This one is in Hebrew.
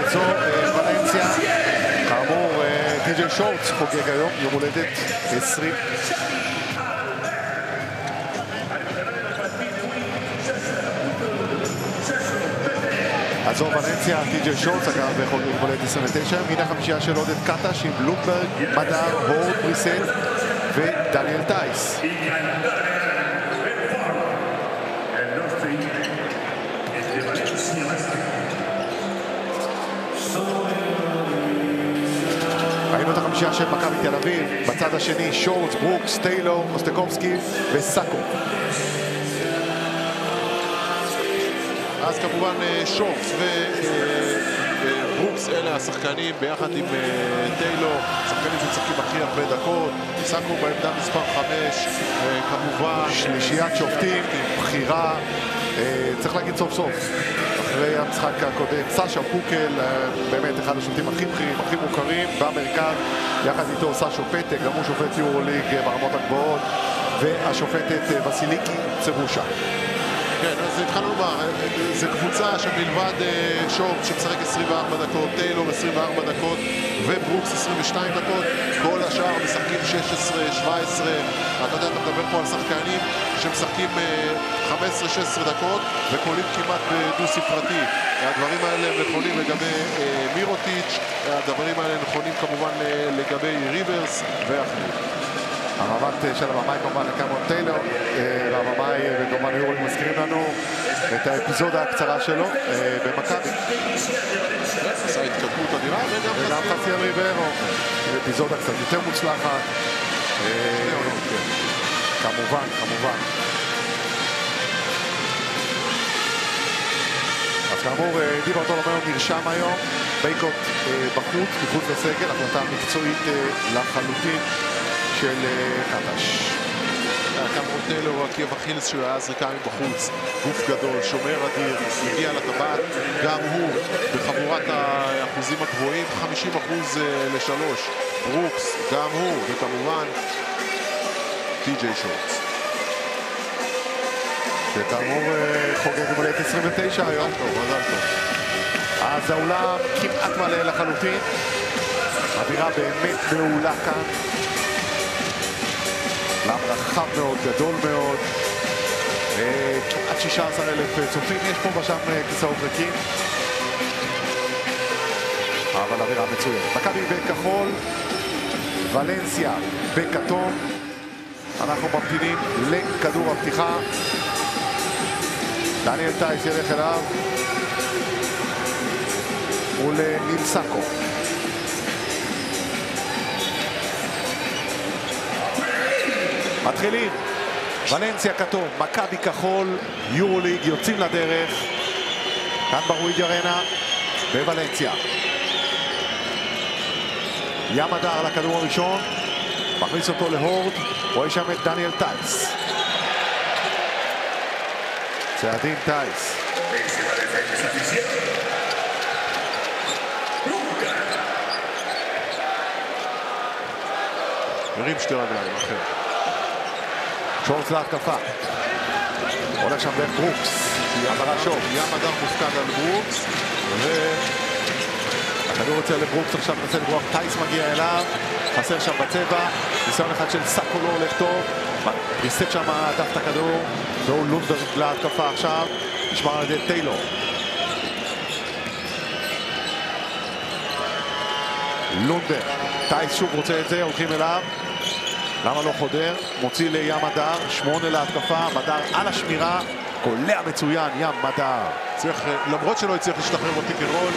זו ולנסיה. כאמור, טי.ג'יי שורטס חוגג היום, יום הולדת 20. אז זו ולנסיה, טי.ג'יי שורטס, אגב, חוגג יום הולדת 29. מן החמישייה של עודד קטש עם בלומברג, מדר, הורד, בריסט ודניאל טייס. ראינו את החמישייה של מכבי תל אביב, בצד השני שורטס, ברוקס, טיילור, אוסטקובסקי וסאקו. אז כמובן שורטס וברוקס אלה השחקנים ביחד עם טיילור, שחקנים שצחקים הכי הרבה דקות. סאקו בעמדה מספר 5, כמובן שלישיית שופטים עם בחירה, צריך להגיד סוף סוף אחרי המשחק הקודם, סשה פוקל, באמת אחד השופטים הכי בכירים, הכי מוכרים במרכז, יחד איתו סשו פטק, גם הוא שופט יורוליג ברמות הגבוהות, והשופטת וסיליקי צרושה. כן, אז התחלנו לומר, זו קבוצה שמלבד שורט שמשחק 24 דקות, טיילור 24 דקות וברוקס 22 דקות, כל השאר משחקים 16, 17, אתה יודע, אתה מדבר פה על שחקנים שמשחקים 15-16 דקות וקולים כמעט בדו-ספרתי. הדברים האלה נכונים לגבי מירוטיץ', הדברים האלה נכונים כמובן לגבי ריברס ואחרים. המאבק של הבמאי כמובן לקמון טיילור, והבמאי וכמובן יורי מזכירים לנו את האפיזודה הקצרה שלו במכבי. עשה התקדמות אדירה וגם חסיאל ריברו, אפיזודה קצת יותר מוצלחת. כמובן. אז כאמור, די ברטולומיאו נרשם היום, בייקוט בחוץ, מחוץ לסגל, החלטה מקצועית לחלוטין של קטש. כאמור טיילור, עקב אכילס שהוא היה זריקה מבחוץ, גוף גדול, שומר אדיר, מגיע לטבעת, גם הוא בחבורת האחוזים הגבוהים, 50% ל3. ברוקס, גם הוא, וכמובן טי.ג'יי שורטס. שכאמור חוגג יום הולדת 29 היום. מזל טוב. אז האולם כמעט מלא לחלוטין. אווירה באמת מעולה כאן. אולם רחב מאוד, גדול מאוד. כמעט 16,000 צופים. יש פה ושם כיסאות ריקים. אבל אווירה מצוינת. מכבי בכחול, ולנסיה בכתום. אנחנו ממתינים לכדור הפתיחה. דניאל טייס ילך אליו ולניל סאקו. מתחילים, ולנסיה כתום, מכבי כחול, יורוליג יוצאים לדרך כאן ברואיד ארנה בוולנסיה. ים הדר לכדור הראשון, מכניס אותו להורד, רואה שם את דניאל טייס. צעדים טייס. מרים שתי רגליים אחר. שורטס להתקפה. הולך שם דרך ברוקס. ים הדר מופקד על ברוקס. הכדור יוצא לברוקס, עכשיו מנסה לברוח. טייס מגיע אליו. חסר שם בצבע. ניסיון אחד של סאקו לא הולך טוב. בריסט שם דף את הכדור. והוא לונברג להתקפה עכשיו. נשמר על ידי טיילור. לונברג. טייס שוב רוצה את זה, הולכים אליו. למה לא חודר? מוציא לים הדר, 8 להתקפה, מדר על השמירה, קולע מצוין, ים מדר. למרות שלא הצליח להשתחרר בפיק אנד רול,